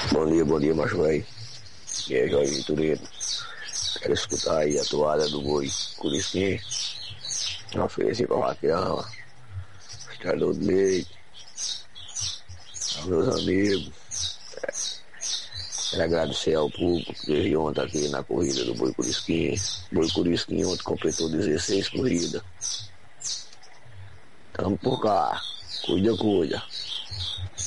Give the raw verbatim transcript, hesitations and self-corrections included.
Bom dia, bom dia, macho velho. E aí, Jorge Turino. Quero escutar aí a toada do boi Curisquim. Ofereci pra vaquear, estrador de leite. Aos meus amigos. É. Quero agradecer ao público que veio ontem aqui na corrida do boi Curisquim. Boi Curisquim ontem completou dezesseis corridas. Tamo por cá. Cuida, cuida.